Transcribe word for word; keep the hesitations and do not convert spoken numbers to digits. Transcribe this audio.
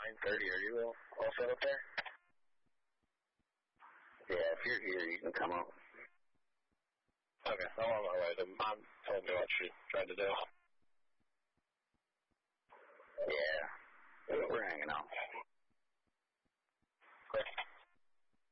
nine thirty. Are you all, all set up there? Yeah, if you're here, you can come up. Okay, I'm on my way. The mom told me what she tried to do.